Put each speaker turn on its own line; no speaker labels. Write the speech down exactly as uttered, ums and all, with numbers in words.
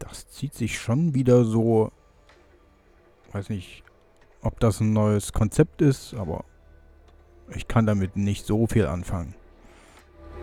Das zieht sich schon wieder so. Weiß nicht, ob das ein neues Konzept ist, aber ich kann damit nicht so viel anfangen.